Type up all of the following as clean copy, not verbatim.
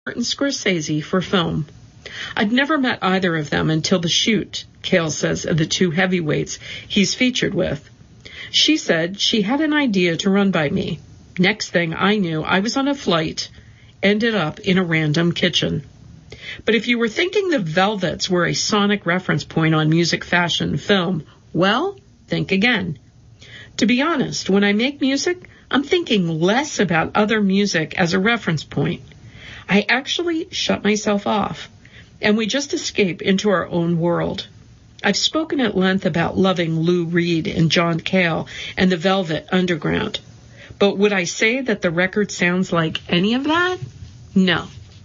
Martin Scorsese for film. I'd never met either of them until the shoot, Cale says of the two heavyweights he's featured with. She said she had an idea to run by me. Next thing I knew, I was on a flight, ended up in a random kitchen. But if you were thinking the Velvets were a sonic reference point on music, fashion, film, well, think again. To be honest, when I make music, I'm thinking less about other music as a reference point. I actually shut myself off, and we just escape into our own world. I've spoken at length about loving Lou Reed and John Cale and the Velvet Underground. But would I say that the record sounds like any of that? No.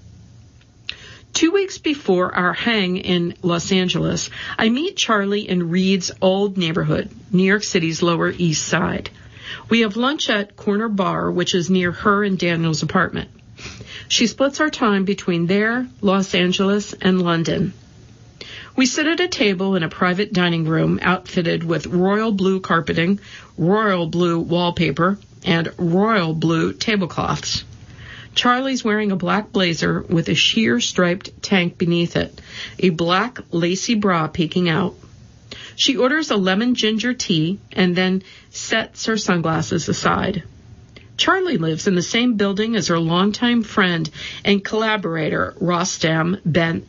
2 weeks before our hang in Los Angeles, I meet Charlie in Reed's old neighborhood, New York City's Lower East Side. We have lunch at Corner Bar, which is near her and Daniel's apartment. She splits our time between there, Los Angeles, and London. We sit at a table in a private dining room outfitted with royal blue carpeting, royal blue wallpaper, and royal blue tablecloths. Charlie's wearing a black blazer with a sheer striped tank beneath it, a black lacy bra peeking out. She orders a lemon ginger tea and then sets her sunglasses aside. Charlie lives in the same building as her longtime friend and collaborator, Rostam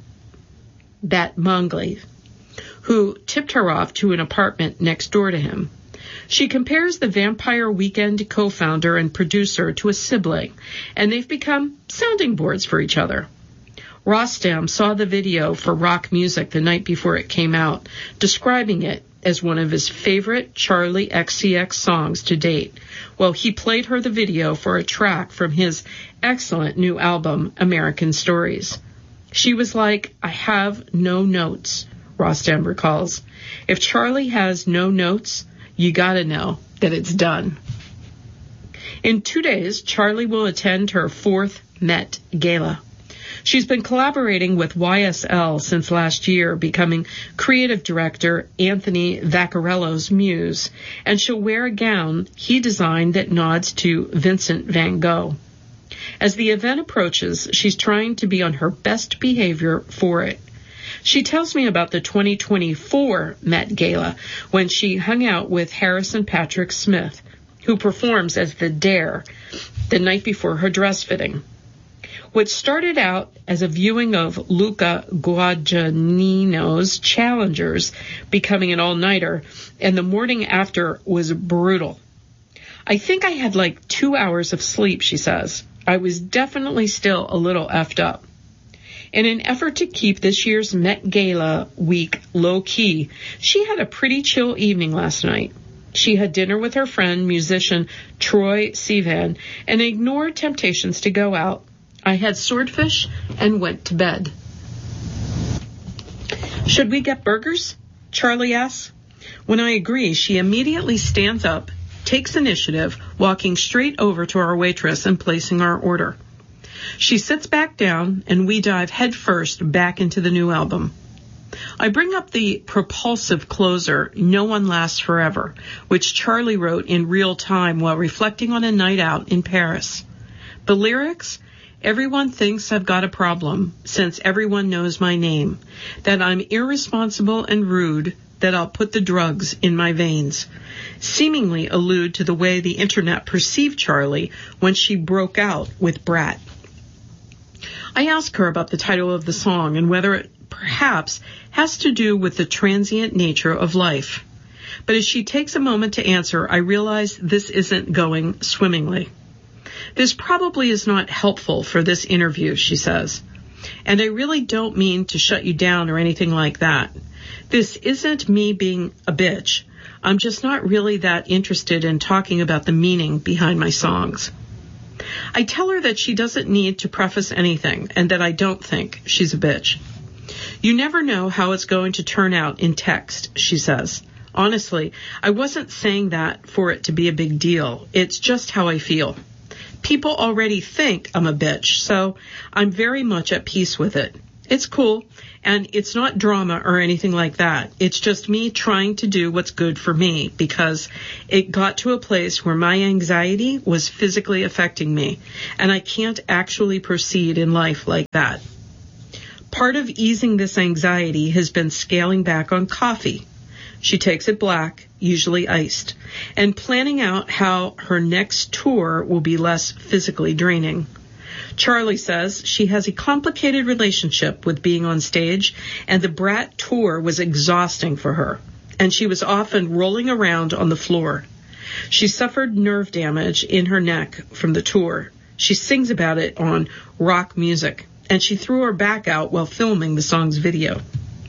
Batmangli, who tipped her off to an apartment next door to him. She compares the Vampire Weekend co-founder and producer to a sibling, and they've become sounding boards for each other. Rostam saw the video for Rock Music the night before it came out, describing it as one of his favorite Charlie XCX songs to date. Well, he played her the video for a track from his excellent new album, American Stories. She was like, I have no notes, Rostam recalls. If Charlie has no notes, you gotta know that it's done. In 2 days, Charlie will attend her 4th Met Gala. She's been collaborating with YSL since last year, becoming creative director Anthony Vaccarello's muse, and she'll wear a gown he designed that nods to Vincent van Gogh. As the event approaches, she's trying to be on her best behavior for it. She tells me about the 2024 Met Gala when she hung out with Harrison Patrick Smith, who performs as the Dare the night before her dress fitting. What started out as a viewing of Luca Guadagnino's Challengers becoming an all-nighter, and the morning after was brutal. I think I had like 2 hours of sleep, she says. I was definitely still a little effed up. In an effort to keep this year's Met Gala week low-key, she had a pretty chill evening last night. She had dinner with her friend, musician Troye Sivan, and ignored temptations to go out. I had swordfish and went to bed. Should we get burgers? Charlie asks. When I agree, she immediately stands up, takes initiative, walking straight over to our waitress and placing our order. She sits back down, and we dive headfirst back into the new album. I bring up the propulsive closer, No One Lasts Forever, which Charlie wrote in real time while reflecting on a night out in Paris. The lyrics? Everyone thinks I've got a problem, since everyone knows my name, that I'm irresponsible and rude, that I'll put the drugs in my veins, seemingly allude to the way the internet perceived Charlie when she broke out with Brat. I ask her about the title of the song and whether it perhaps has to do with the transient nature of life. But as she takes a moment to answer, I realize this isn't going swimmingly. This probably is not helpful for this interview, she says. And I really don't mean to shut you down or anything like that. This isn't me being a bitch. I'm just not really that interested in talking about the meaning behind my songs. I tell her that she doesn't need to preface anything and that I don't think she's a bitch. You never know how it's going to turn out in text, she says. Honestly, I wasn't saying that for it to be a big deal. It's just how I feel. People already think I'm a bitch, so I'm very much at peace with it. It's cool, and it's not drama or anything like that. It's just me trying to do what's good for me, because it got to a place where my anxiety was physically affecting me, and I can't actually proceed in life like that. Part of easing this anxiety has been scaling back on coffee. She takes it black, usually iced, and planning out how her next tour will be less physically draining. Charlie says she has a complicated relationship with being on stage, and the Brat tour was exhausting for her, and she was often rolling around on the floor. She suffered nerve damage in her neck from the tour. She sings about it on Rock Music, and she threw her back out while filming the song's video.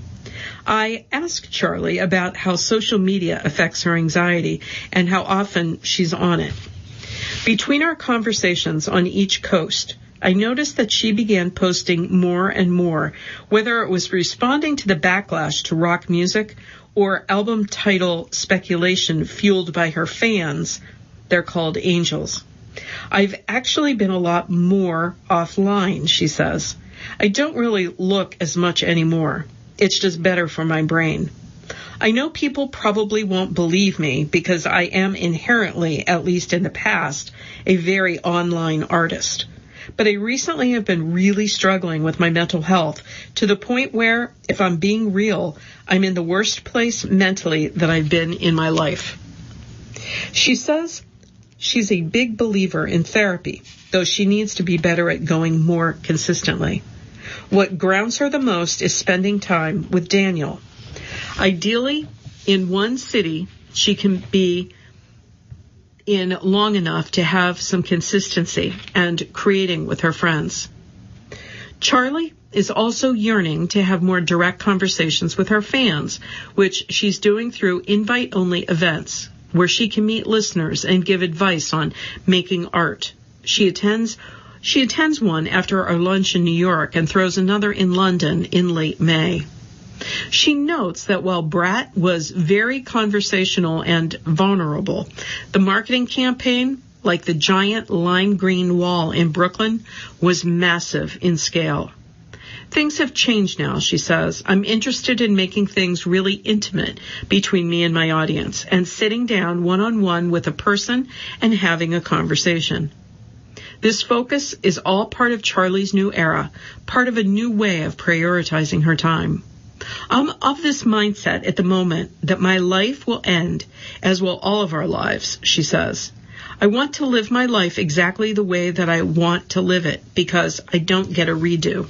I asked Charlie about how social media affects her anxiety and how often she's on it. Between our conversations on each coast, I noticed that she began posting more and more, whether it was responding to the backlash to rock music or album title speculation fueled by her fans. They're called angels. I've actually been a lot more offline, she says. I don't really look as much anymore. It's just better for my brain. I know people probably won't believe me because I am inherently, at least in the past, a very online artist. But I recently have been really struggling with my mental health to the point where, if I'm being real, I'm in the worst place mentally that I've been in my life. She says she's a big believer in therapy, though she needs to be better at going more consistently. What grounds her the most is spending time with Daniel. Ideally, in one city, she can be in long enough to have some consistency and creating with her friends. Charlie is also yearning to have more direct conversations with her fans, which she's doing through invite-only events where she can meet listeners and give advice on making art. She attends one after our lunch in New York and throws another in London in late May. She notes that while Brat was very conversational and vulnerable, the marketing campaign, like the giant lime green wall in Brooklyn, was massive in scale. Things have changed now, she says. I'm interested in making things really intimate between me and my audience and sitting down one-on-one with a person and having a conversation. This focus is all part of Charlie's new era, part of a new way of prioritizing her time. I'm of this mindset at the moment that my life will end, as will all of our lives, she says. I want to live my life exactly the way that I want to live it, because I don't get a redo.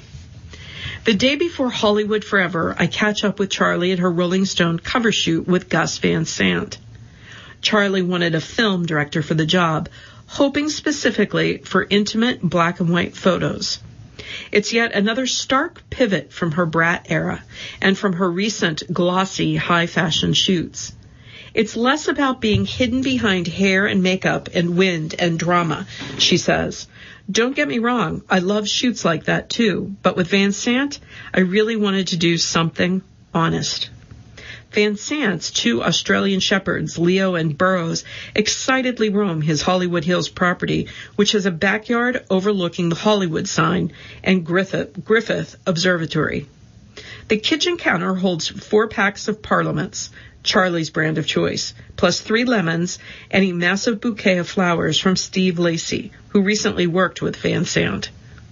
The day before Hollywood Forever, I catch up with Charlie at her Rolling Stone cover shoot with Gus Van Sant. Charlie wanted a film director for the job, hoping specifically for intimate black and white photos. It's yet another stark pivot from her Brat era and from her recent glossy high fashion shoots. It's less about being hidden behind hair and makeup and wind and drama, she says. Don't get me wrong, I love shoots like that too, but with Van Sant, I really wanted to do something honest. Van Sant's two Australian shepherds, Leo and Burroughs, excitedly roam his Hollywood Hills property, which has a backyard overlooking the Hollywood sign and Griffith Observatory. The kitchen counter holds 4 packs of Parliaments, Charlie's brand of choice, plus 3 lemons and a massive bouquet of flowers from Steve Lacy, who recently worked with Van Sant.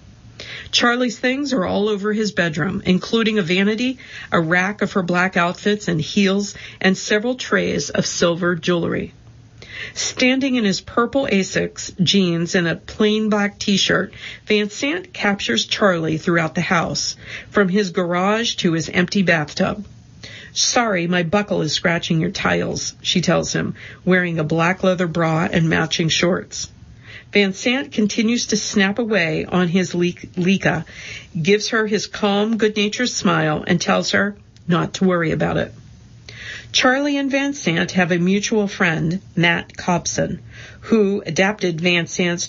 Charlie's things are all over his bedroom, including a vanity, a rack of her black outfits and heels, and several trays of silver jewelry. Standing in his purple Asics jeans and a plain black t-shirt, Van Sant captures Charlie throughout the house, from his garage to his empty bathtub. Sorry, my buckle is scratching your tiles, she tells him, wearing a black leather bra and matching shorts. Van Sant continues to snap away on his Leica, gives her his calm, good-natured smile, and tells her not to worry about it. Charlie and Van Sant have a mutual friend, Matt Cobson, who adapted Van Sant's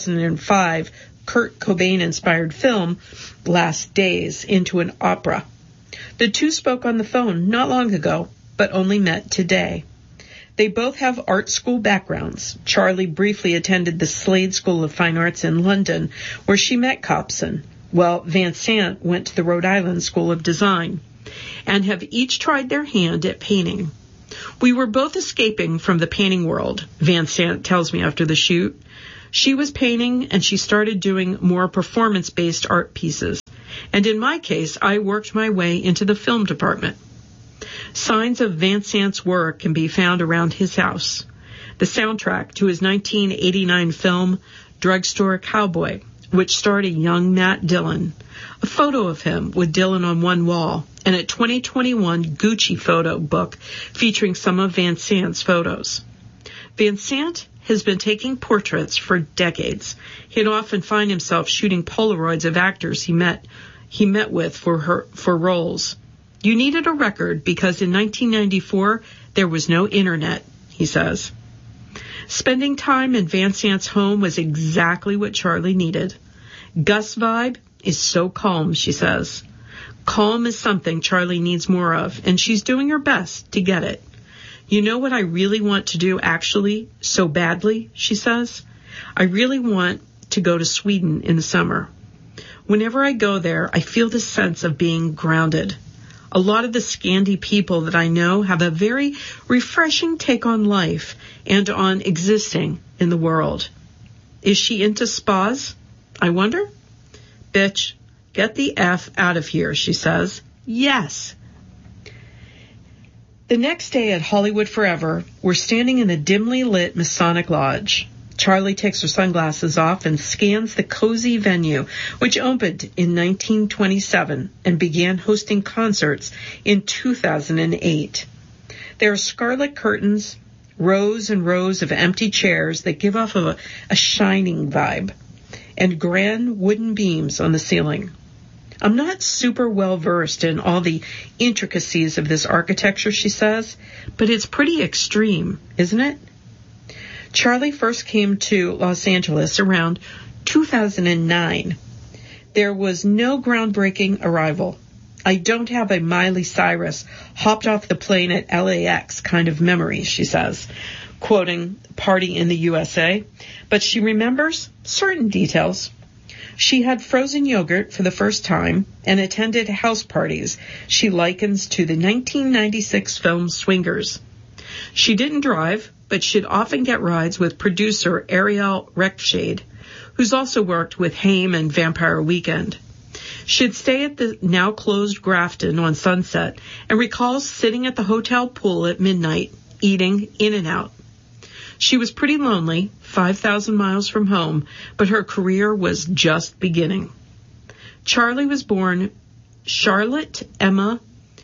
2005 Kurt Cobain-inspired film, Last Days, into an opera. The two spoke on the phone not long ago, but only met today. They both have art school backgrounds. Charlie briefly attended the Slade School of Fine Arts in London, where she met Cobson. while Van Sant went to the Rhode Island School of Design, and have each tried their hand at painting. We were both escaping from the painting world, Van Sant tells me after the shoot. She was painting, and she started doing more performance-based art pieces. And in my case, I worked my way into the film department. Signs of Van Sant's work can be found around his house. The soundtrack to his 1989 film, Drugstore Cowboy, which starred a young Matt Dillon, a photo of him with Dillon on one wall, and a 2021 Gucci photo book featuring some of Van Sant's photos. Van Sant has been taking portraits for decades. He'd often find himself shooting Polaroids of actors he met with for roles. You needed a record because in 1994 there was no internet, he says. Spending time in Van Sant's home was exactly what Charlie needed. Gus' vibe is so calm, she says. Calm is something Charlie needs more of, and she's doing her best to get it. You know what I really want to do, actually, so badly, she says? I really want to go to Sweden in the summer. Whenever I go there, I feel this sense of being grounded. A lot of the Scandi people that I know have a very refreshing take on life and on existing in the world. Is she into spas? I wonder. Bitch, get the F out of here, she says. Yes. The next day at Hollywood Forever, we're standing in a dimly lit Masonic lodge. Charlie takes her sunglasses off and scans the cozy venue, which opened in 1927 and began hosting concerts in 2008. There are scarlet curtains, rows and rows of empty chairs that give off a shining vibe, and grand wooden beams on the ceiling. I'm not super well versed in all the intricacies of this architecture, she says, but it's pretty extreme, isn't it? Charlie first came to Los Angeles around 2009. There was no groundbreaking arrival. I don't have a Miley Cyrus hopped off the plane at LAX kind of memory, she says, quoting Party in the USA, but she remembers certain details. She had frozen yogurt for the first time and attended house parties she likens to the 1996 film Swingers. She didn't drive, but she'd often get rides with producer Ariel Rechtshaid, who's also worked with Haim and Vampire Weekend. She'd stay at the now-closed Grafton on Sunset and recalls sitting at the hotel pool at midnight, eating In-N-Out. She was pretty lonely, 5,000 miles from home, but her career was just beginning. Charlie was born Charlotte Emma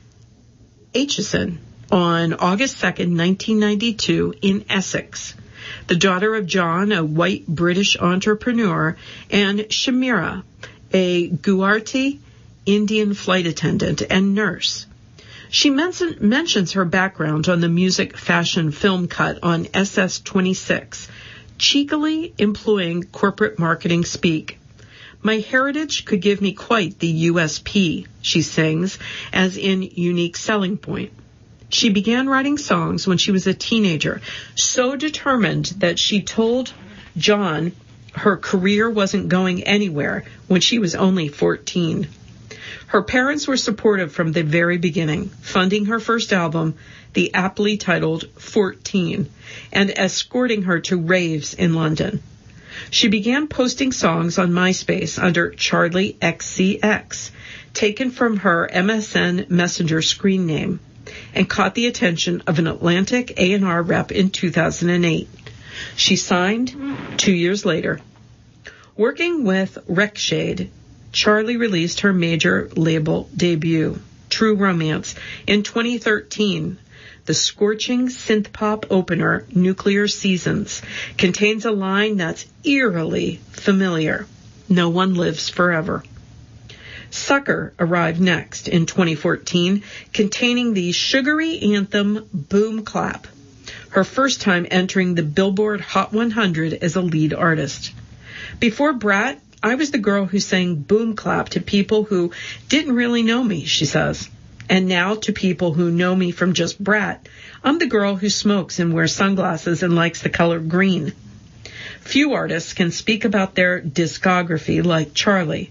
Aitchison on August 2nd, 1992, in Essex, the daughter of John, a white British entrepreneur, and Shamira, a Gujarati Indian flight attendant and nurse. She mentions her background on the music fashion film cut on SS-26, cheekily employing corporate marketing speak. My heritage could give me quite the USP, she sings, as in unique selling point. She began writing songs when she was a teenager, so determined that she told John her career wasn't going anywhere when she was only 14. Her parents were supportive from the very beginning, funding her first album, the aptly titled 14, and escorting her to raves in London. She began posting songs on MySpace under Charlie XCX, taken from her MSN Messenger screen name, and caught the attention of an Atlantic A&R rep in 2008. She signed 2 years later. Working with Rechtshaid, Charlie released her major label debut, True Romance, in 2013. The scorching synth-pop opener, Nuclear Seasons, contains a line that's eerily familiar. No one lives forever. Sucker arrived next in 2014, containing the sugary anthem Boom Clap, her first time entering the Billboard Hot 100 as a lead artist. Before Brat, I was the girl who sang Boom Clap to people who didn't really know me, she says. And now to people who know me from just Brat, I'm the girl who smokes and wears sunglasses and likes the color green. Few artists can speak about their discography like Charlie,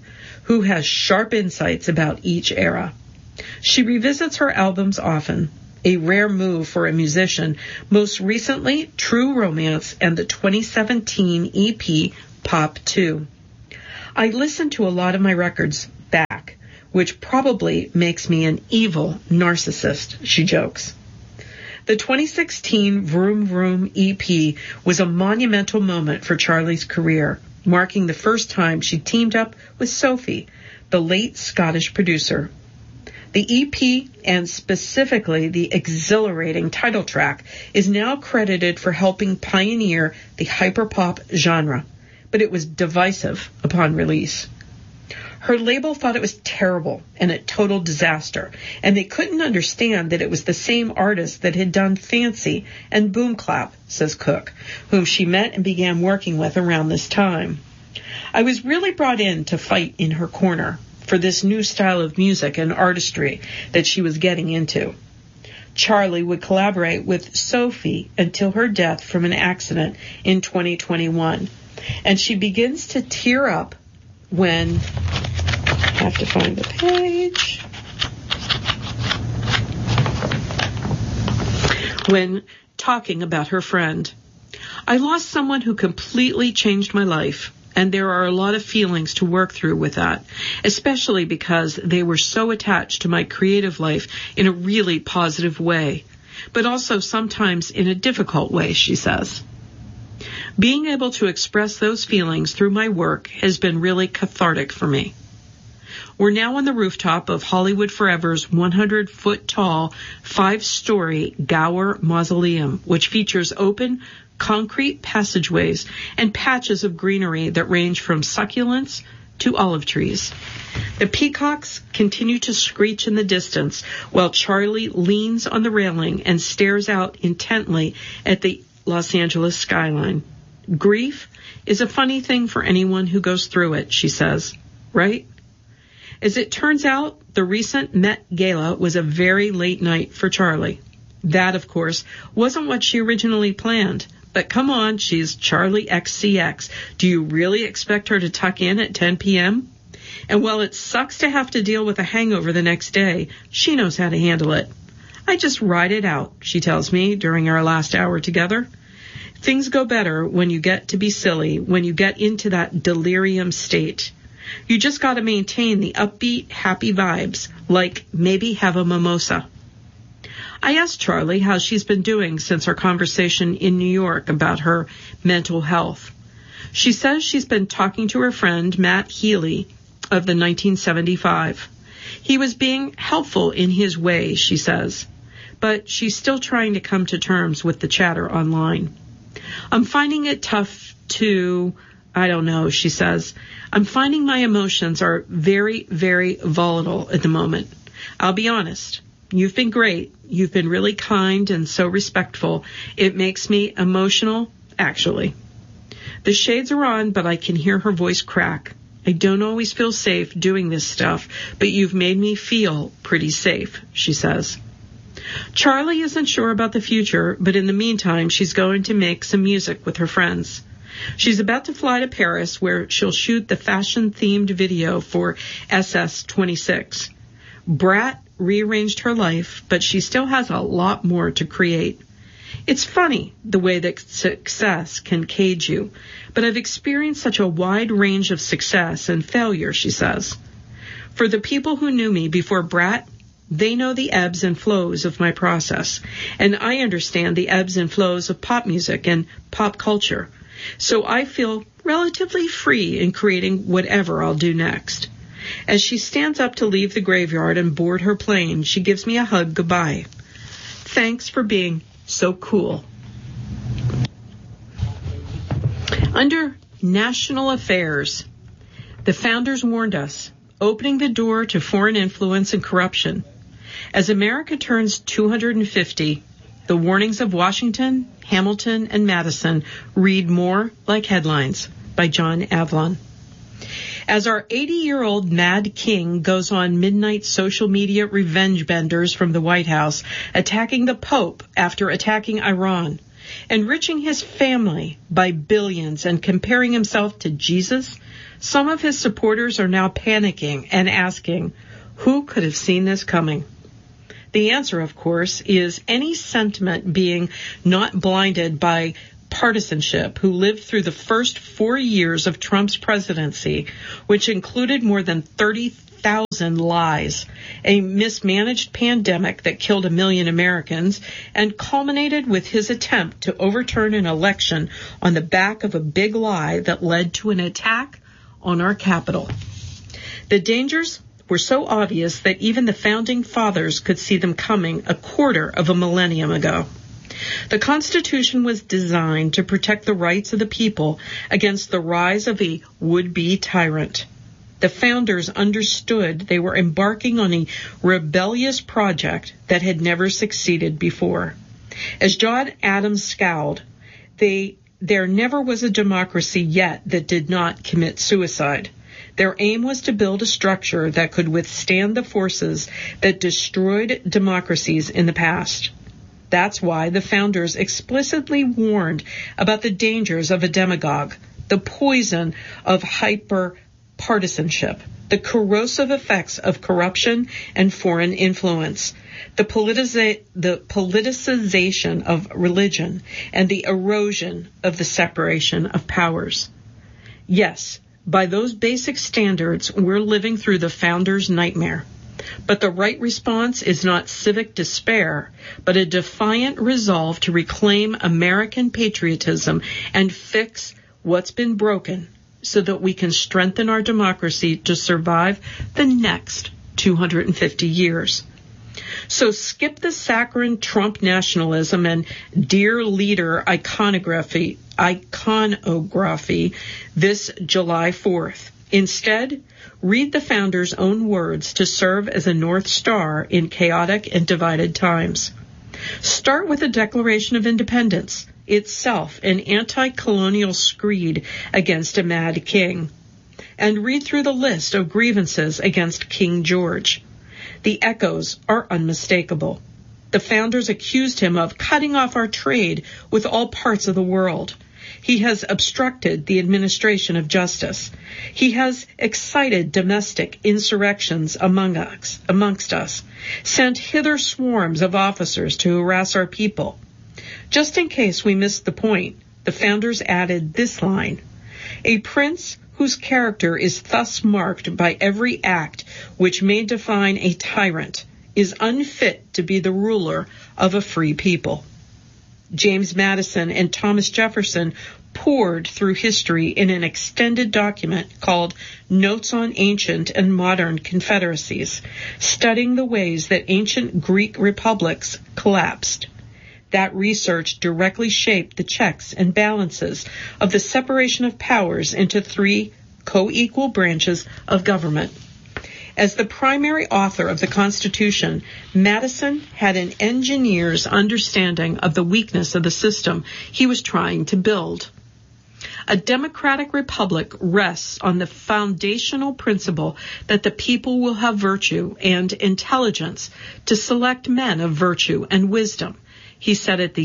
who has sharp insights about each era. She revisits her albums often, a rare move for a musician, most recently True Romance and the 2017 EP Pop 2. I listen to a lot of my records back, which probably makes me an evil narcissist, she jokes. The 2016 Vroom Vroom EP was a monumental moment for Charlie's career, marking the first time she teamed up with Sophie, the late Scottish producer. The EP, and specifically the exhilarating title track, is now credited for helping pioneer the hyperpop genre, but it was divisive upon release. Her label thought it was terrible and a total disaster, and they couldn't understand that it was the same artist that had done Fancy and Boom Clap, says Cook, whom she met and began working with around this time. I was really brought in to fight in her corner for this new style of music and artistry that she was getting into. Charlie would collaborate with Sophie until her death from an accident in 2021. And she begins to tear up when, I have to find the page, when talking about her friend. I lost someone who completely changed my life. And there are a lot of feelings to work through with that, especially because they were so attached to my creative life in a really positive way, but also sometimes in a difficult way, she says. Being able to express those feelings through my work has been really cathartic for me. We're now on the rooftop of Hollywood Forever's 100-foot-tall, 5-story Gower Mausoleum, which features open, concrete passageways and patches of greenery that range from succulents to olive trees. The peacocks continue to screech in the distance while Charlie leans on the railing and stares out intently at the Los Angeles skyline. Grief is a funny thing for anyone who goes through it, she says, right? As it turns out, the recent Met Gala was a very late night for Charlie. That, of course, wasn't what she originally planned. But come on, she's Charlie XCX. Do you really expect her to tuck in at 10 p.m.? And while it sucks to have to deal with a hangover the next day, she knows how to handle it. I just ride it out, she tells me during our last hour together. Things go better when you get to be silly, when you get into that delirium state. You just got to maintain the upbeat, happy vibes, like maybe have a mimosa. I asked Charlie how she's been doing since our conversation in New York about her mental health. She says she's been talking to her friend Matt Healy of the 1975. He was being helpful in his way, she says, but she's still trying to come to terms with the chatter online. I'm finding it tough to, I don't know, she says. I'm finding my emotions are very, very volatile at the moment. I'll be honest. You've been great. You've been really kind and so respectful. It makes me emotional, actually. The shades are on, but I can hear her voice crack. I don't always feel safe doing this stuff, but you've made me feel pretty safe, she says. Charlie isn't sure about the future, but in the meantime, she's going to make some music with her friends. She's about to fly to Paris, where she'll shoot the fashion-themed video for SS26. Brat rearranged her life, but she still has a lot more to create. It's funny the way that success can cage you, but I've experienced such a wide range of success and failure, she says. For the people who knew me before Brat, they know the ebbs and flows of my process, and I understand the ebbs and flows of pop music and pop culture. So I feel relatively free in creating whatever I'll do next. As she stands up to leave the graveyard and board her plane, she gives me a hug goodbye. Thanks for being so cool. Under national affairs, the founders warned us, opening the door to foreign influence and corruption. As America turns 250, the warnings of Washington, Hamilton, and Madison read more like headlines by John Avlon. As our 80-year-old Mad King goes on midnight social media revenge benders from the White House, attacking the Pope after attacking Iran, enriching his family by billions and comparing himself to Jesus, some of his supporters are now panicking and asking, who could have seen this coming? The answer, of course, is any sentiment being not blinded by partisanship who lived through the first 4 years of Trump's presidency, which included more than 30,000 lies, a mismanaged pandemic that killed 1 million Americans, and culminated with his attempt to overturn an election on the back of a big lie that led to an attack on our Capitol. The dangers were so obvious that even the founding fathers could see them coming a quarter of a millennium ago. The Constitution was designed to protect the rights of the people against the rise of a would-be tyrant. The founders understood they were embarking on a rebellious project that had never succeeded before. As John Adams scowled, there never was a democracy yet that did not commit suicide. Their aim was to build a structure that could withstand the forces that destroyed democracies in the past. That's why the founders explicitly warned about the dangers of a demagogue, the poison of hyper-partisanship, the corrosive effects of corruption and foreign influence, the politicization of religion, and the erosion of the separation of powers. Yes, by those basic standards, we're living through the founders' nightmare. But the right response is not civic despair, but a defiant resolve to reclaim American patriotism and fix what's been broken so that we can strengthen our democracy to survive the next 250 years. So skip the saccharine Trump nationalism and dear leader iconography this July 4th. Instead, read the founders' own words to serve as a North Star in chaotic and divided times. Start with the Declaration of Independence, itself an anti-colonial screed against a mad king. And read through the list of grievances against King George. The echoes are unmistakable. The founders accused him of cutting off our trade with all parts of the world. He has obstructed the administration of justice. He has excited domestic insurrections amongst us, sent hither swarms of officers to harass our people. Just in case we missed the point, the founders added this line: a prince whose character is thus marked by every act which may define a tyrant is unfit to be the ruler of a free people. James Madison and Thomas Jefferson poured through history in an extended document called Notes on Ancient and Modern Confederacies, studying the ways that ancient Greek republics collapsed. That research directly shaped the checks and balances of the separation of powers into 3 co-equal branches of government. As the primary author of the Constitution, Madison had an engineer's understanding of the weakness of the system he was trying to build. A democratic republic rests on the foundational principle that the people will have virtue and intelligence to select men of virtue and wisdom, he said at the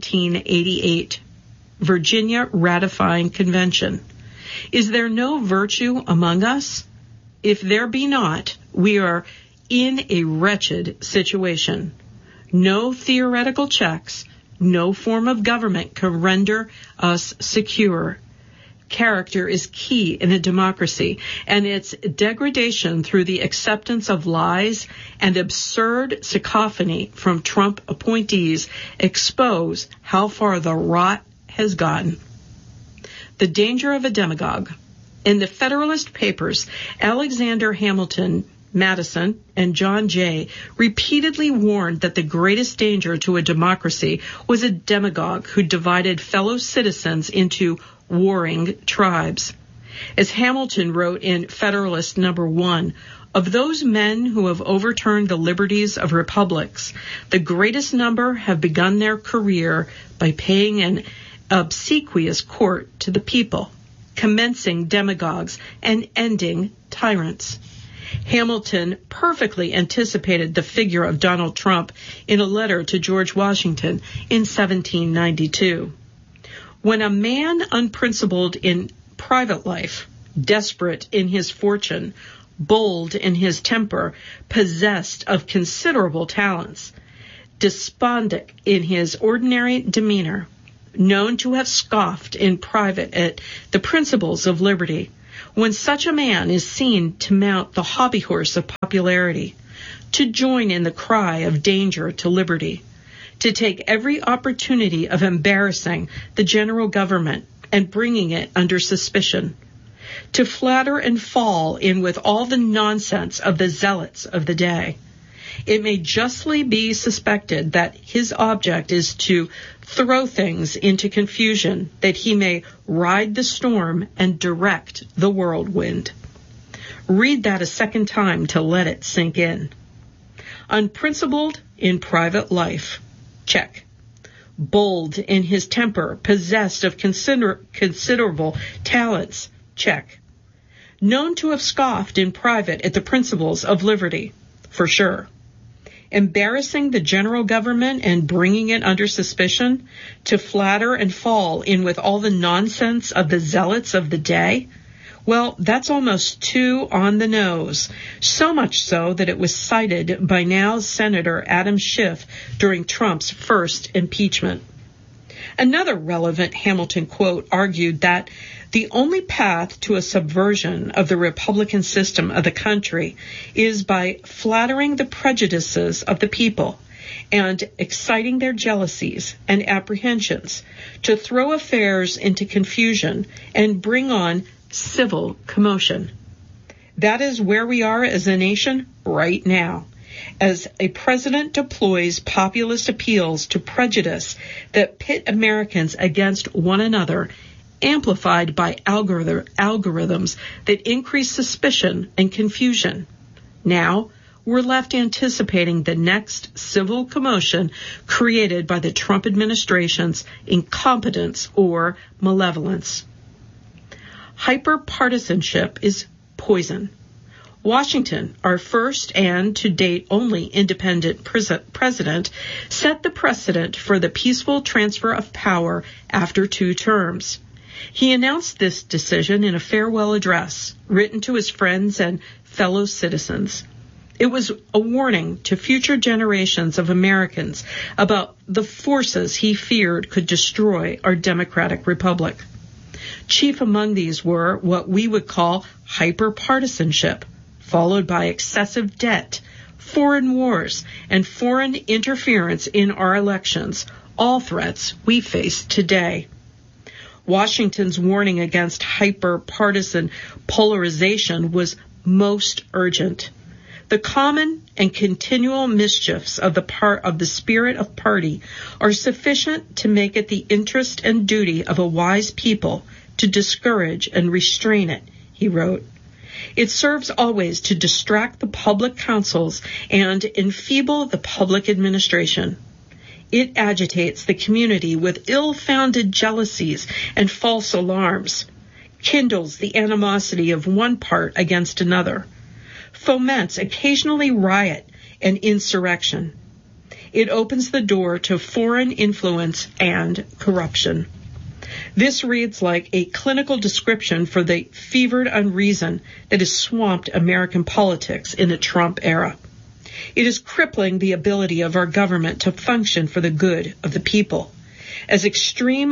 1788 Virginia Ratifying Convention. Is there no virtue among us? If there be not, we are in a wretched situation. No theoretical checks, no form of government can render us secure. Character is key in a democracy, and its degradation through the acceptance of lies and absurd cacophony from Trump appointees expose how far the rot has gotten. The danger of a demagogue. In the Federalist Papers, Alexander Hamilton, Madison, and John Jay repeatedly warned that the greatest danger to a democracy was a demagogue who divided fellow citizens into warring tribes. As Hamilton wrote in Federalist No. 1, of those men who have overturned the liberties of republics, the greatest number have begun their career by paying an obsequious court to the people, commencing demagogues and ending tyrants. Hamilton perfectly anticipated the figure of Donald Trump in a letter to George Washington in 1792. When a man unprincipled in private life, desperate in his fortune, bold in his temper, possessed of considerable talents, despotic in his ordinary demeanor, known to have scoffed in private at the principles of liberty, when such a man is seen to mount the hobby horse of popularity, to join in the cry of danger to liberty, to take every opportunity of embarrassing the general government and bringing it under suspicion, to flatter and fall in with all the nonsense of the zealots of the day, it may justly be suspected that his object is to throw things into confusion, that he may ride the storm and direct the whirlwind. Read that a second time to let it sink in. Unprincipled in private life, check. Bold in his temper, possessed of considerable talents, check. Known to have scoffed in private at the principles of liberty, for sure. Embarrassing the general government and bringing it under suspicion, to flatter and fall in with all the nonsense of the zealots of the day? Well, that's almost too on the nose, so much so that it was cited by now Senator Adam Schiff during Trump's first impeachment. Another relevant Hamilton quote argued that the only path to a subversion of the Republican system of the country is by flattering the prejudices of the people and exciting their jealousies and apprehensions, to throw affairs into confusion and bring on civil commotion. That is where we are as a nation right now, as a president deploys populist appeals to prejudice that pit Americans against one another, amplified by algorithms that increase suspicion and confusion. Now, we're left anticipating the next civil commotion created by the Trump administration's incompetence or malevolence. Hyperpartisanship is poison. Washington, our first and to date only independent president, set the precedent for the peaceful transfer of power after 2 terms. He announced this decision in a farewell address written to his friends and fellow citizens. It was a warning to future generations of Americans about the forces he feared could destroy our democratic republic. Chief among these were what we would call hyperpartisanship, followed by excessive debt, foreign wars, and foreign interference in our elections, all threats we face today. Washington's warning against hyper-partisan polarization was most urgent. The common and continual mischiefs of the spirit of party are sufficient to make it the interest and duty of a wise people to discourage and restrain it, he wrote. It serves always to distract the public councils and enfeeble the public administration. It agitates the community with ill-founded jealousies and false alarms, kindles the animosity of one part against another, foments occasionally riot and insurrection. It opens the door to foreign influence and corruption. This reads like a clinical description for the fevered unreason that has swamped American politics in the Trump era. It is crippling the ability of our government to function for the good of the people. As extreme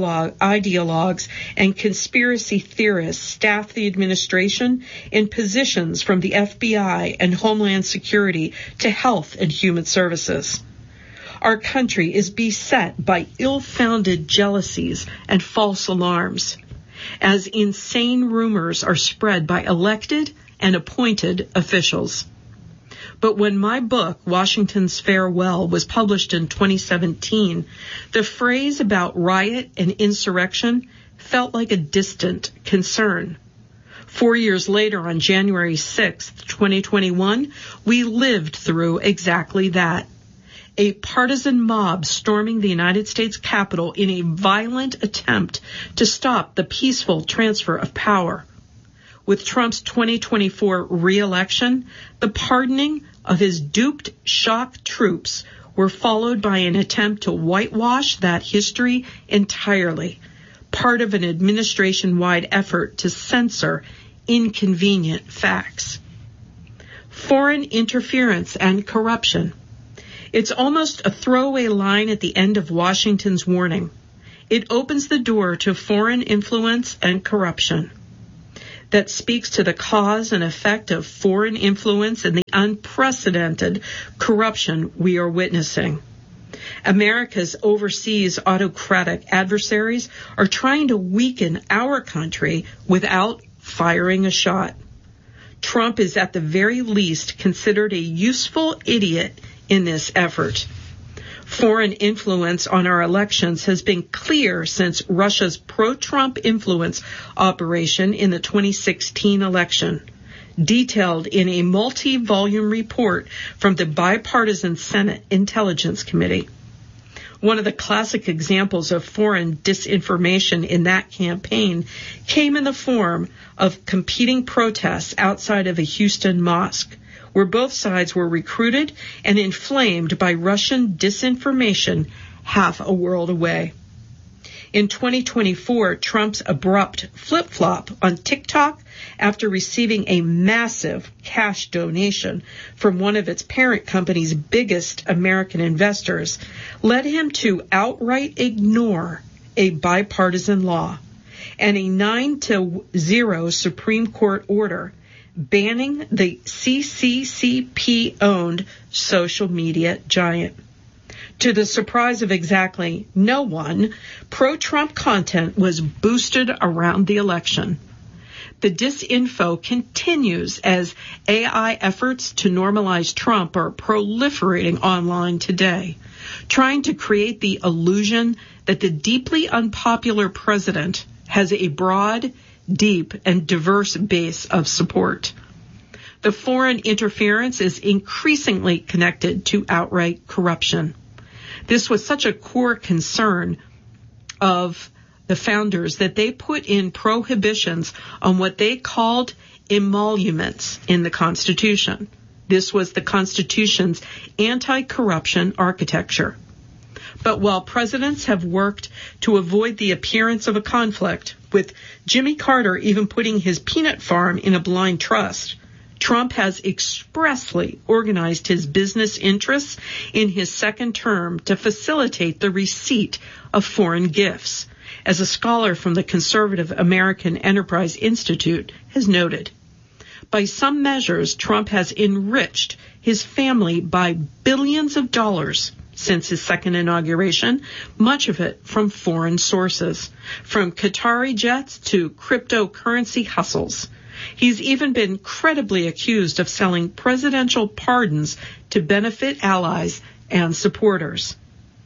ideologues and conspiracy theorists staff the administration in positions from the FBI and Homeland Security to Health and Human Services. Our country is beset by ill-founded jealousies and false alarms, as insane rumors are spread by elected and appointed officials. But when my book, Washington's Farewell, was published in 2017, the phrase about riot and insurrection felt like a distant concern. 4 years later, on January 6th, 2021, we lived through exactly that. A partisan mob storming the United States Capitol in a violent attempt to stop the peaceful transfer of power. With Trump's 2024 re-election, the pardoning of his duped shock troops were followed by an attempt to whitewash that history entirely, part of an administration-wide effort to censor inconvenient facts. Foreign interference and corruption. It's almost a throwaway line at the end of Washington's warning. It opens the door to foreign influence and corruption. That speaks to the cause and effect of foreign influence and the unprecedented corruption we are witnessing. America's overseas autocratic adversaries are trying to weaken our country without firing a shot. Trump is at the very least considered a useful idiot in this effort. Foreign influence on our elections has been clear since Russia's pro-Trump influence operation in the 2016 election, detailed in a multi-volume report from the Bipartisan Senate Intelligence Committee. One of the classic examples of foreign disinformation in that campaign came in the form of competing protests outside of a Houston mosque, where both sides were recruited and inflamed by Russian disinformation half a world away. In 2024, Trump's abrupt flip-flop on TikTok after receiving a massive cash donation from one of its parent company's biggest American investors led him to outright ignore a bipartisan law and a 9-0 Supreme Court order banning the CCCP-owned social media giant. To the surprise of exactly no one, pro-Trump content was boosted around the election. The disinfo continues as AI efforts to normalize Trump are proliferating online today, trying to create the illusion that the deeply unpopular president has a broad, deep, and diverse base of support. The foreign interference is increasingly connected to outright corruption. This was such a core concern of the founders that they put in prohibitions on what they called emoluments in the Constitution. This was the Constitution's anti-corruption architecture. But while presidents have worked to avoid the appearance of a conflict, with Jimmy Carter even putting his peanut farm in a blind trust, Trump has expressly organized his business interests in his second term to facilitate the receipt of foreign gifts, as a scholar from the Conservative American Enterprise Institute has noted. By some measures, Trump has enriched his family by billions of dollars since his second inauguration, much of it from foreign sources, from Qatari jets to cryptocurrency hustles. He's even been credibly accused of selling presidential pardons to benefit allies and supporters.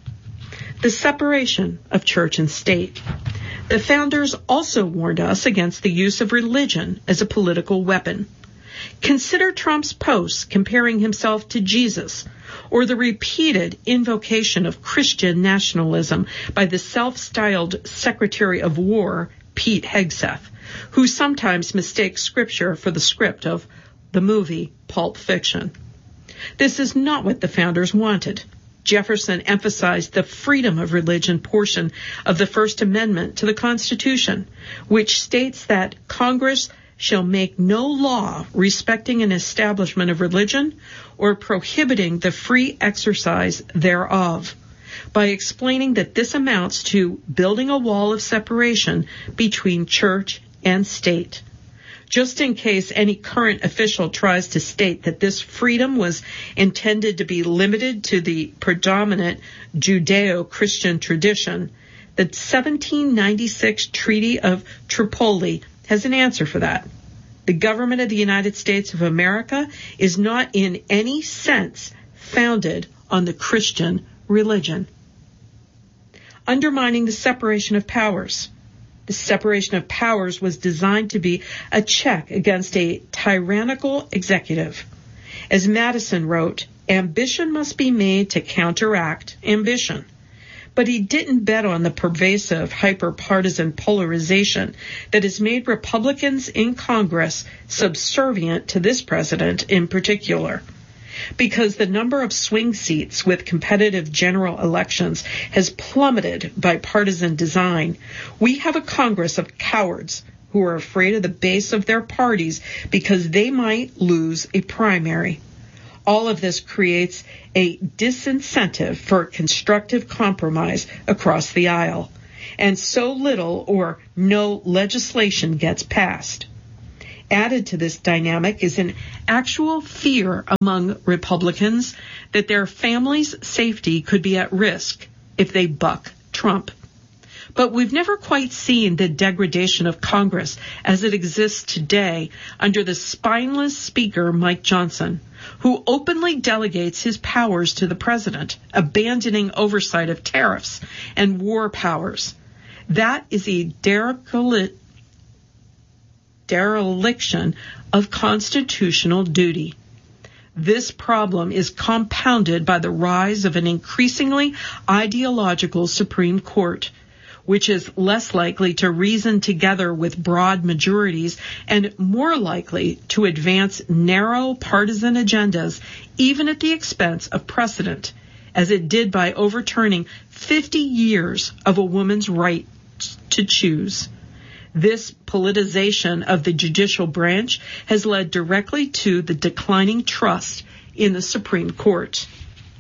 The separation of church and state. The founders also warned us against the use of religion as a political weapon. Consider Trump's posts comparing himself to Jesus, or the repeated invocation of Christian nationalism by the self-styled Secretary of War, Pete Hegseth, who sometimes mistakes scripture for the script of the movie Pulp Fiction. This is not what the founders wanted. Jefferson emphasized the freedom of religion portion of the First Amendment to the Constitution, which states that Congress shall make no law respecting an establishment of religion or prohibiting the free exercise thereof, by explaining that this amounts to building a wall of separation between church and state. Just in case any current official tries to state that this freedom was intended to be limited to the predominant Judeo-Christian tradition, the 1796 Treaty of Tripoli has an answer for that. The government of the United States of America is not in any sense founded on the Christian religion. Undermining the separation of powers. The separation of powers was designed to be a check against a tyrannical executive. As Madison wrote, ambition must be made to counteract ambition. but he didn't bet on the pervasive hyper-partisan polarization that has made Republicans in Congress subservient to this president in particular. Because the number of swing seats with competitive general elections has plummeted by partisan design, we have a Congress of cowards who are afraid of the base of their parties because they might lose a primary. All of this creates a disincentive for constructive compromise across the aisle, and so little or no legislation gets passed. Added to this dynamic is an actual fear among Republicans that their family's safety could be at risk if they buck Trump. But we've never quite seen the degradation of Congress as it exists today under the spineless Speaker Mike Johnson, who openly delegates his powers to the president, abandoning oversight of tariffs and war powers. That is a dereliction of constitutional duty. This problem is compounded by the rise of an increasingly ideological Supreme Court, which is less likely to reason together with broad majorities and more likely to advance narrow partisan agendas, even at the expense of precedent, as it did by overturning 50 years of a woman's right to choose. This politicization of the judicial branch has led directly to the declining trust in the Supreme Court.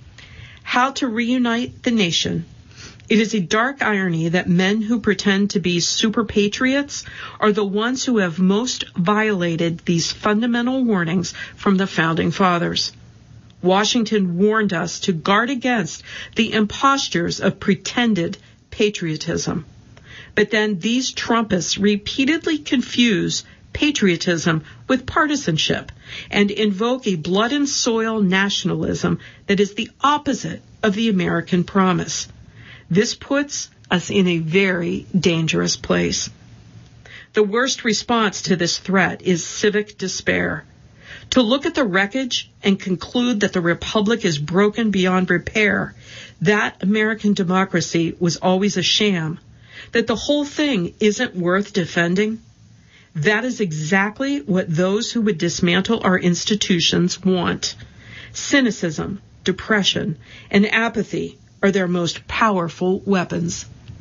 How to reunite the nation. It is a dark irony that men who pretend to be super patriots are the ones who have most violated these fundamental warnings from the Founding Fathers. Washington warned us to guard against the impostures of pretended patriotism. But then these Trumpists repeatedly confuse patriotism with partisanship and invoke a blood and soil nationalism that is the opposite of the American promise. This puts us in a very dangerous place. The worst response to this threat is civic despair. To look at the wreckage and conclude that the republic is broken beyond repair, that American democracy was always a sham, that the whole thing isn't worth defending, that is exactly what those who would dismantle our institutions want. Cynicism, depression, and apathy are their most powerful weapons.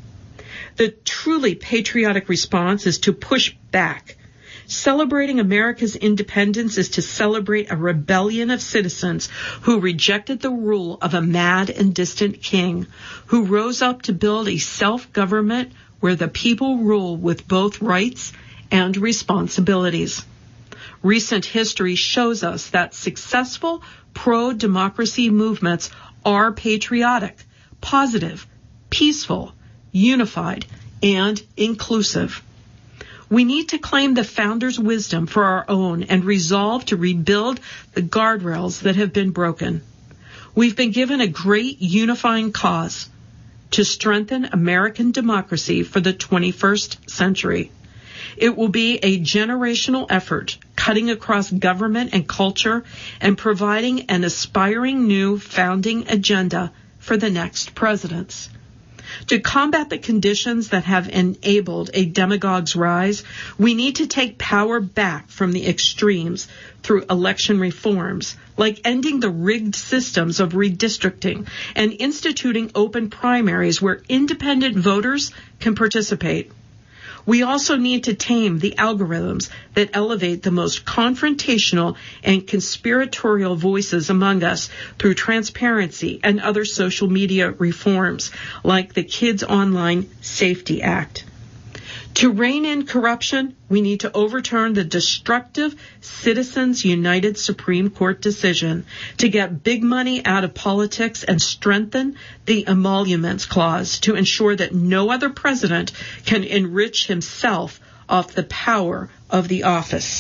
The truly patriotic response is to push back. Celebrating America's independence is to celebrate a rebellion of citizens who rejected the rule of a mad and distant king, who rose up to build a self-government where the people rule with both rights and responsibilities. Recent history shows us that successful pro-democracy movements are patriotic, positive, peaceful, unified, and inclusive. We need to claim the founders' wisdom for our own and resolve to rebuild the guardrails that have been broken. We've been given a great unifying cause to strengthen American democracy for the 21st century. It will be a generational effort, cutting across government and culture and providing an aspiring new founding agenda for the next presidents. To combat the conditions that have enabled a demagogue's rise, we need to take power back from the extremes through election reforms, like ending the rigged systems of redistricting and instituting open primaries where independent voters can participate. We also need to tame the algorithms that elevate the most confrontational and conspiratorial voices among us through transparency and other social media reforms, like the Kids Online Safety Act. To rein in corruption, we need to overturn the destructive Citizens United Supreme Court decision to get big money out of politics and strengthen the Emoluments Clause to ensure that no other president can enrich himself off the power of the office.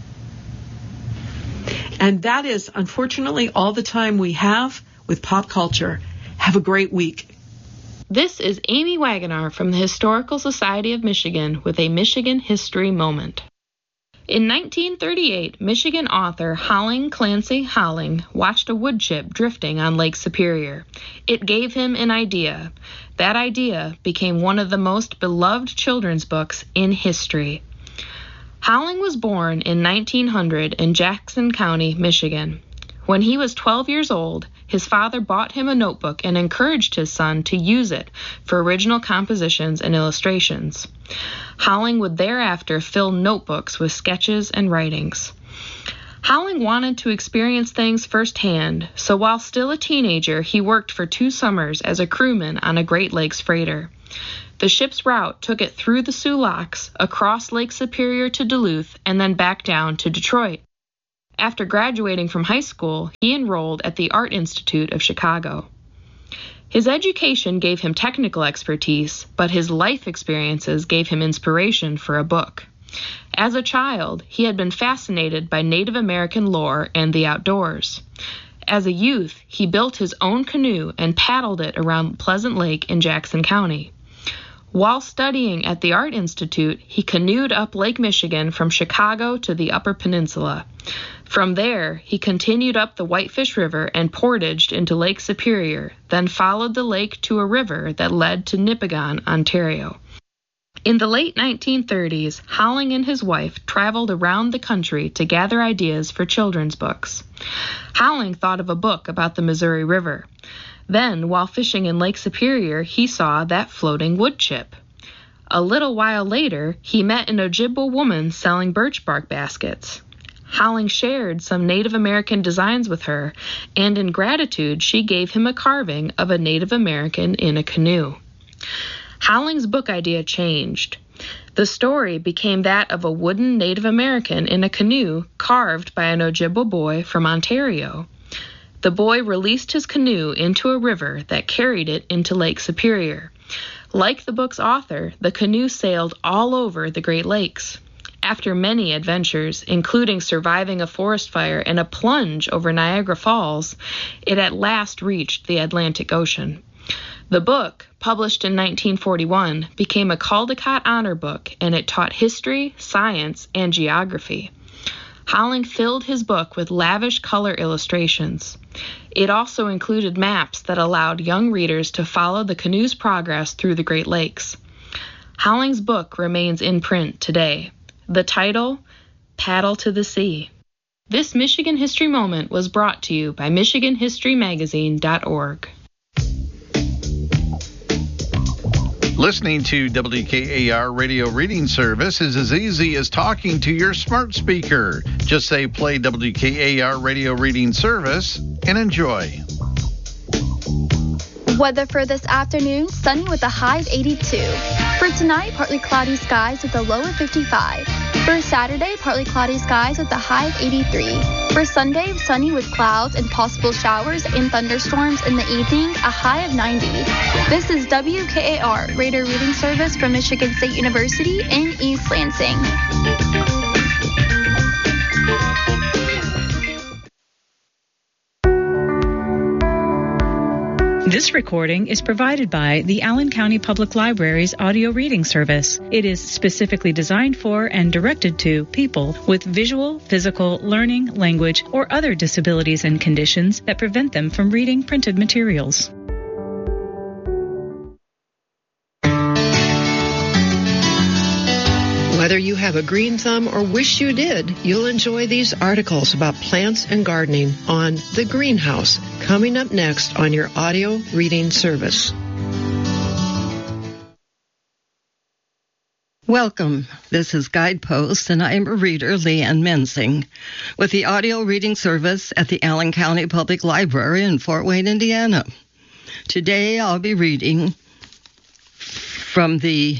And that is, unfortunately, all the time we have with pop culture. Have a great week. This is Amy Wagoner from the Historical Society of Michigan with a Michigan History Moment. In 1938, Michigan author Holling Clancy Holling watched a wood chip drifting on Lake Superior. It gave him an idea. That idea became one of the most beloved children's books in history. Holling was born in 1900 in Jackson County, Michigan. When he was 12 years old, his father bought him a notebook and encouraged his son to use it for original compositions and illustrations. Holling would thereafter fill notebooks with sketches and writings. Holling wanted to experience things firsthand, so while still a teenager, he worked for 2 summers as a crewman on a Great Lakes freighter. The ship's route took it through the Soo Locks, across Lake Superior to Duluth, and then back down to Detroit. After graduating from high school, he enrolled at the Art Institute of Chicago. His education gave him technical expertise, but his life experiences gave him inspiration for a book. As a child, he had been fascinated by Native American lore and the outdoors. As a youth, he built his own canoe and paddled it around Pleasant Lake in Jackson County. While studying at the Art Institute, he canoed up Lake Michigan from Chicago to the Upper Peninsula. From there, he continued up the Whitefish River and portaged into Lake Superior, then followed the lake to a river that led to Nipigon, Ontario. In the late 1930s, Holling and his wife traveled around the country to gather ideas for children's books. Holling thought of a book about the Missouri River. Then, while fishing in Lake Superior, he saw that floating wood chip. A little while later, he met an Ojibwa woman selling birch bark baskets. Holling shared some Native American designs with her, and in gratitude, she gave him a carving of a Native American in a canoe. Holling's book idea changed. The story became that of a wooden Native American in a canoe carved by an Ojibwa boy from Ontario. The boy released his canoe into a river that carried it into Lake Superior. Like the book's author, the canoe sailed all over the Great Lakes. After many adventures, including surviving a forest fire and a plunge over Niagara Falls, it at last reached the Atlantic Ocean. The book, published in 1941, became a Caldecott Honor Book, and it taught history, science, and geography. Holling filled his book with lavish color illustrations. It also included maps that allowed young readers to follow the canoe's progress through the Great Lakes. Holling's book remains in print today. The title, Paddle to the Sea. This Michigan History Moment was brought to you by MichiganHistoryMagazine.org. Listening to WKAR Radio Reading Service is as easy as talking to your smart speaker. Just say play WKAR Radio Reading Service and enjoy. Weather for this afternoon, sunny with a high of 82. For tonight, partly cloudy skies with a low of 55. For Saturday, partly cloudy skies with a high of 83. For Sunday, sunny with clouds and possible showers and thunderstorms in the evening, a high of 90. This is WKAR Radio Reading Service from Michigan State University in East Lansing. This recording is provided by the Allen County Public Library's audio reading service. It is specifically designed for and directed to people with visual, physical, learning, language, or other disabilities and conditions that prevent them from reading printed materials. Whether you have a green thumb or wish you did, you'll enjoy these articles about plants and gardening on The Greenhouse, coming up next on your audio reading service. Welcome. This is Guidepost, and I am a reader, Leanne Mensing, with the audio reading service at the Allen County Public Library in Fort Wayne, Indiana. Today I'll be reading from the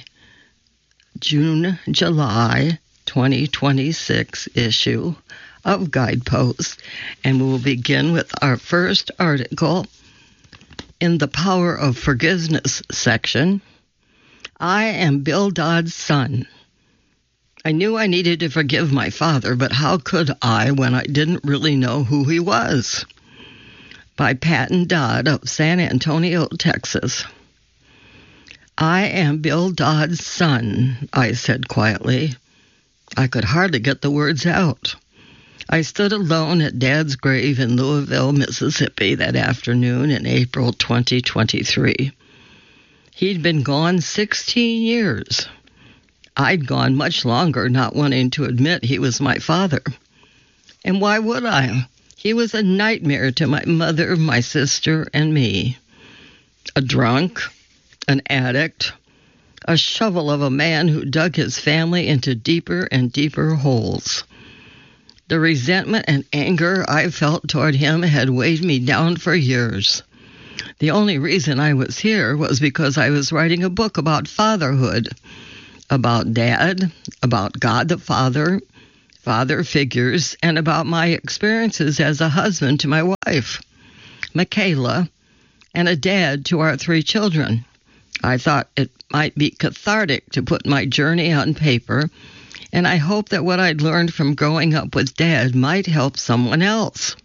June-July 2026 issue of Guidepost, and we will begin with our first article in the Power of Forgiveness section. I am Bill Dodd's son. I knew I needed to forgive my father, but how could I when I didn't really know who he was? By Patton Dodd of San Antonio, Texas. I am Bill Dodd's son, I said quietly. I could hardly get the words out. I stood alone at Dad's grave in Louisville, Mississippi that afternoon in April 2023. He'd been gone 16 years. I'd gone much longer, not wanting to admit he was my father. And why would I? He was a nightmare to my mother, my sister, and me. A drunk, an addict, a shovel of a man who dug his family into deeper and deeper holes. The resentment and anger I felt toward him had weighed me down for years. The only reason I was here was because I was writing a book about fatherhood, about Dad, about God the Father, father figures, and about my experiences as a husband to my wife, Michaela, and a dad to our 3 children. I thought it might be cathartic to put my journey on paper, and I hoped that what I'd learned from growing up with Dad might help someone else.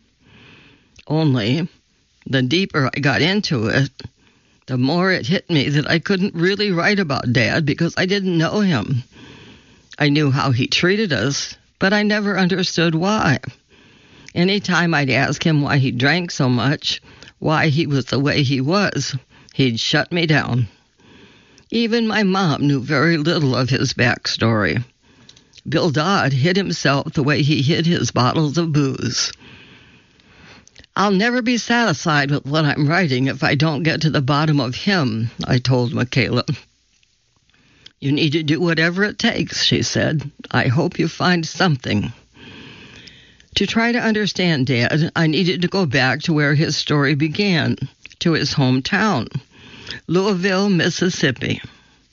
Only, the deeper I got into it, the more it hit me that I couldn't really write about Dad because I didn't know him. I knew how he treated us, but I never understood why. Anytime I'd ask him why he drank so much, why he was the way he was, he'd shut me down. Even my mom knew very little of his backstory. Bill Dodd hid himself the way he hid his bottles of booze. I'll never be satisfied with what I'm writing if I don't get to the bottom of him, I told Michaela. You need to do whatever it takes, she said. I hope you find something. To try to understand Dad, I needed to go back to where his story began, to his hometown, Louisville, Mississippi.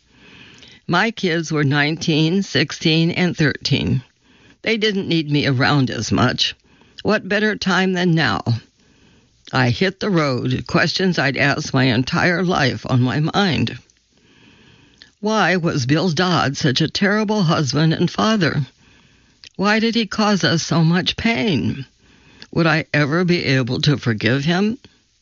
My kids were 19, 16, and 13. They didn't need me around as much. What better time than now? I hit the road, questions I'd asked my entire life on my mind. Why was Bill Dodd such a terrible husband and father? Why did he cause us so much pain? Would I ever be able to forgive him?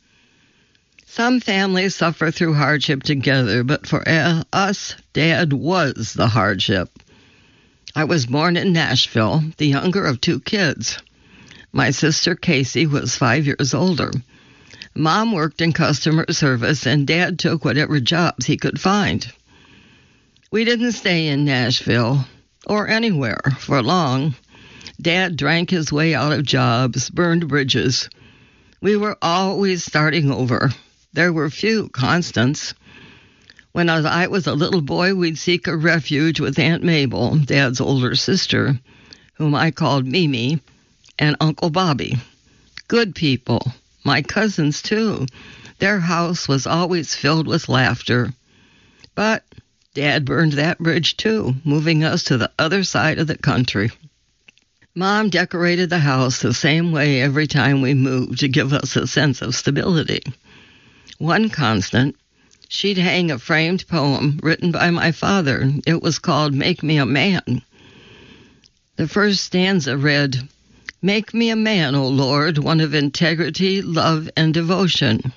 Some families suffer through hardship together, but for us, Dad was the hardship. I was born in Nashville, the younger of 2 kids. My sister Casey was 5 years older. Mom worked in customer service, and Dad took whatever jobs he could find. We didn't stay in Nashville, or anywhere, for long. Dad drank his way out of jobs, burned bridges. We were always starting over. There were few constants. When I was a little boy, we'd seek a refuge with Aunt Mabel, Dad's older sister, whom I called Mimi, and Uncle Bobby. Good people. My cousins, too. Their house was always filled with laughter. But Dad burned that bridge, too, moving us to the other side of the country. Mom decorated the house the same way every time we moved to give us a sense of stability. One constant, she'd hang a framed poem written by my father. It was called Make Me a Man. The first stanza read, Make me a man, O Lord, one of integrity, love, and devotion.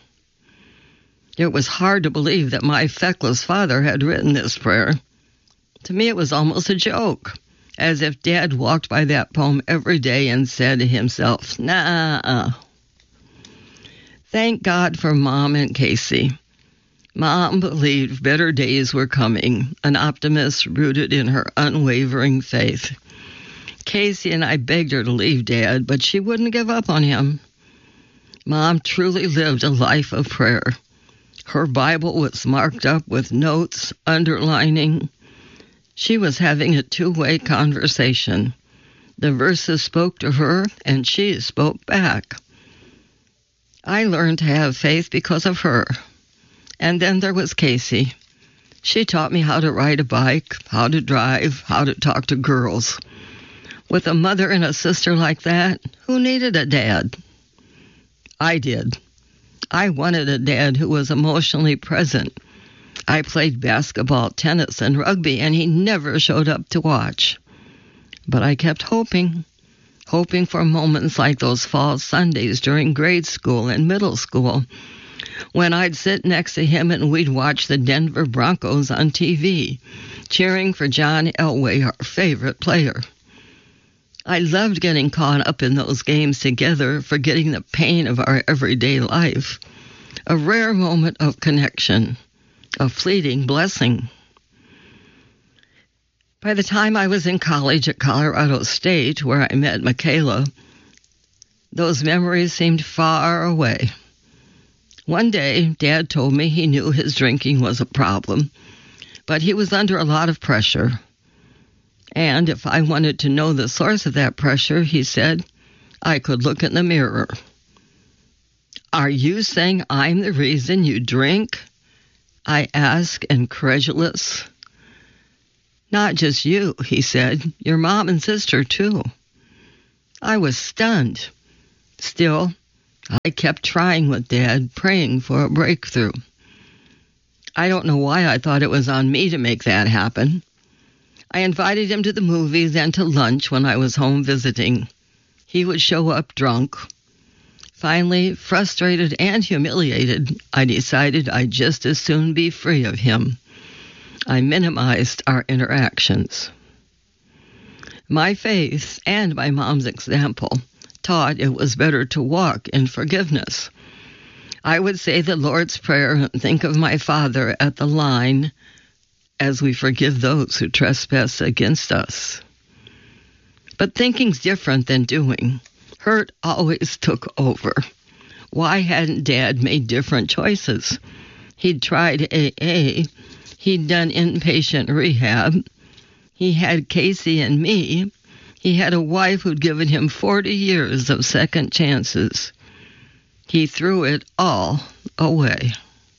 It was hard to believe that my feckless father had written this prayer. To me, it was almost a joke, as if Dad walked by that poem every day and said to himself, nah. Thank God for Mom and Casey. Mom believed better days were coming, an optimist rooted in her unwavering faith. Casey and I begged her to leave Dad, but she wouldn't give up on him. Mom truly lived a life of prayer. Her Bible was marked up with notes, underlining. She was having a 2-way conversation. The verses spoke to her, and she spoke back. I learned to have faith because of her. And then there was Casey. She taught me how to ride a bike, how to drive, how to talk to girls. With a mother and a sister like that, who needed a dad? I did. I wanted a dad who was emotionally present. I played basketball, tennis, and rugby, and he never showed up to watch. But I kept hoping for moments like those fall Sundays during grade school and middle school, when I'd sit next to him and we'd watch the Denver Broncos on TV, cheering for John Elway, our favorite player. I loved getting caught up in those games together, forgetting the pain of our everyday life. A rare moment of connection, a fleeting blessing. By the time I was in college at Colorado State, where I met Michaela, those memories seemed far away. One day, Dad told me he knew his drinking was a problem, but he was under a lot of pressure. And if I wanted to know the source of that pressure, he said, I could look in the mirror. Are you saying I'm the reason you drink? I asked, incredulous. Not just you, he said, your mom and sister too. I was stunned. Still, I kept trying with Dad, praying for a breakthrough. I don't know why I thought it was on me to make that happen. I invited him to the movies and to lunch when I was home visiting. He would show up drunk. Finally, frustrated and humiliated, I decided I'd just as soon be free of him. I minimized our interactions. My faith and my mom's example taught it was better to walk in forgiveness. I would say the Lord's Prayer and think of my father at the line, as we forgive those who trespass against us. But thinking's different than doing. Hurt always took over. Why hadn't Dad made different choices? He'd tried AA. He'd done inpatient rehab. He had Casey and me. He had a wife who'd given him 40 years of second chances. He threw it all away.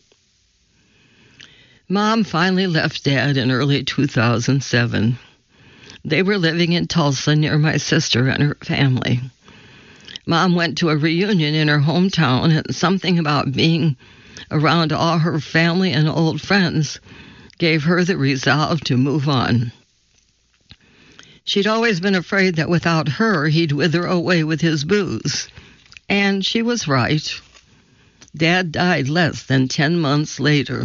Mom finally left Dad in early 2007. They were living in Tulsa near my sister and her family. Mom went to a reunion in her hometown, and something about being around all her family and old friends gave her the resolve to move on. She'd always been afraid that without her, he'd wither away with his booze. And she was right. Dad died less than 10 months later.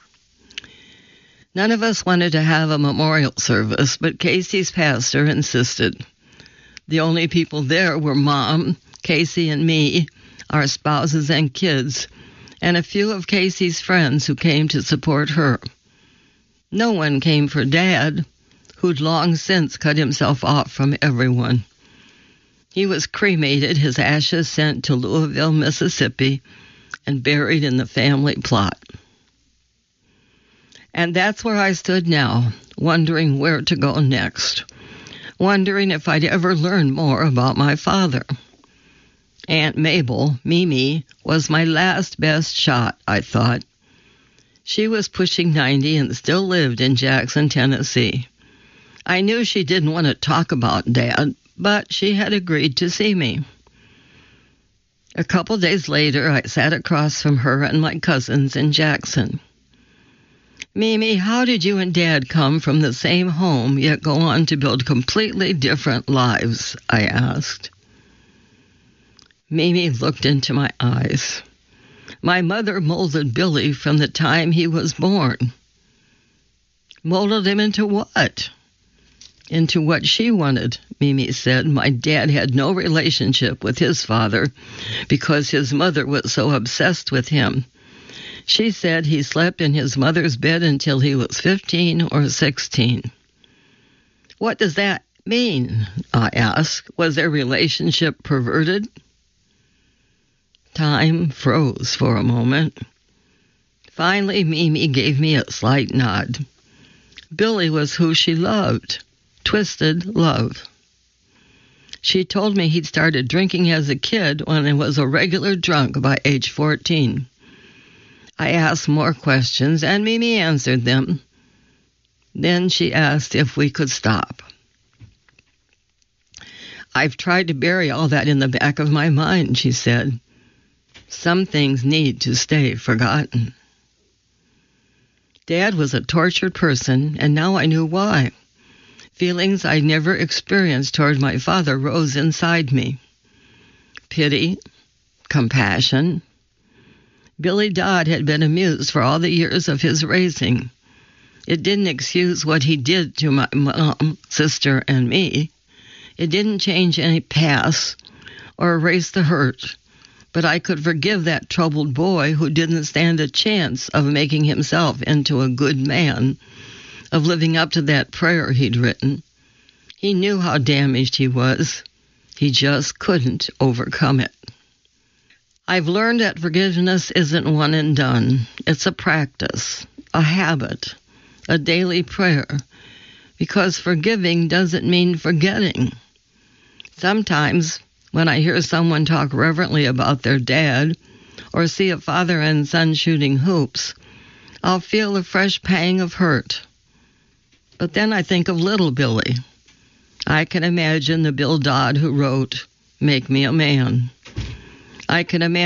None of us wanted to have a memorial service, but Casey's pastor insisted. The only people there were Mom, Casey, and me, our spouses and kids, and a few of Casey's friends who came to support her. No one came for Dad, who'd long since cut himself off from everyone. He was cremated, his ashes sent to Louisville, Mississippi, and buried in the family plot. And that's where I stood now, wondering where to go next, wondering if I'd ever learn more about my father. Aunt Mabel, Mimi, was my last best shot, I thought. She was pushing 90 and still lived in Jackson, Tennessee. I knew she didn't want to talk about Dad, but she had agreed to see me. A couple days later, I sat across from her and my cousins in Jackson. Mimi, how did you and Dad come from the same home, yet go on to build completely different lives? I asked. Mimi looked into my eyes. My mother molded Billy from the time he was born. Molded him into what? Into what she wanted, Mimi said. My dad had no relationship with his father because his mother was so obsessed with him. She said he slept in his mother's bed until he was 15 or 16. What does that mean? I asked. Was their relationship perverted? Time froze for a moment. Finally, Mimi gave me a slight nod. Billy was who she loved. Twisted love. She told me he'd started drinking as a kid when he was a regular drunk by age 14. I asked more questions, and Mimi answered them. Then she asked if we could stop. I've tried to bury all that in the back of my mind, she said. Some things need to stay forgotten. Dad was a tortured person, and now I knew why. Feelings I'd never experienced toward my father rose inside me. Pity, compassion. Billy Dodd had been amused for all the years of his raising. It didn't excuse what he did to my mom, sister, and me. It didn't change any past or erase the hurt. But I could forgive that troubled boy who didn't stand a chance of making himself into a good man, of living up to that prayer he'd written. He knew how damaged he was. He just couldn't overcome it. I've learned that forgiveness isn't one and done. It's a practice, a habit, a daily prayer, because forgiving doesn't mean forgetting. Sometimes, when I hear someone talk reverently about their dad, or see a father and son shooting hoops, I'll feel a fresh pang of hurt. But then I think of little Billy. I can imagine the Bill Dodd who wrote, "Make Me a Man." I can imagine